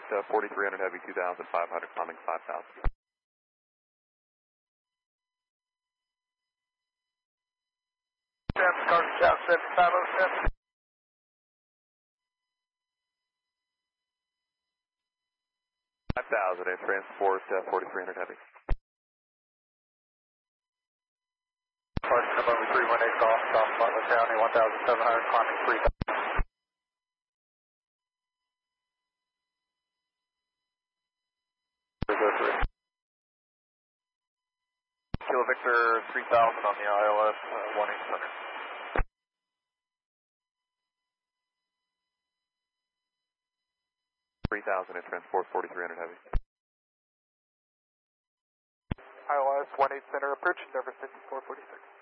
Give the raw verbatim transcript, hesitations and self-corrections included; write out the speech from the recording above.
uh, forty-three hundred heavy, two thousand five hundred, climbing five thousand. Car South seven five oh seven. five thousand, and transport uh, forty-three hundred heavy. Park number three one eight golf, South Bartlett County, one thousand seven hundred, climbing three thousand. Kilo Victor three thousand on the I L S, uh, one eight center. three thousand, and transport forty-three hundred heavy. I L S one eight center, approach, Denver sixty-four forty-six.